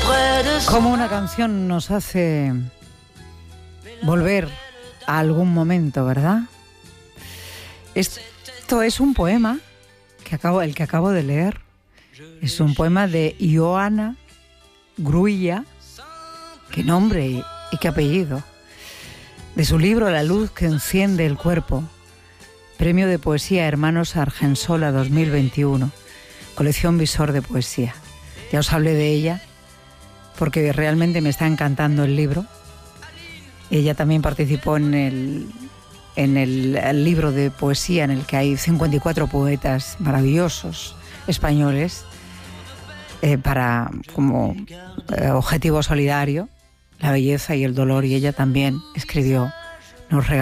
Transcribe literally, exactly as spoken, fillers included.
Como una canción nos hace volver a algún momento, ¿verdad? Esto es un poema que acabo, el que acabo de leer. Es un poema de Ioana Grulla, qué nombre y qué apellido, de su libro La luz que enciende el cuerpo, Premio de Poesía Hermanos Argensola dos mil veintiuno, colección Visor de Poesía. Ya os hablé de ella porque realmente me está encantando el libro. Ella también participó en el, en el, el libro de poesía en el que hay cincuenta y cuatro poetas maravillosos españoles eh, para como eh, objetivo solidario, la belleza y el dolor, y ella también escribió, nos regaló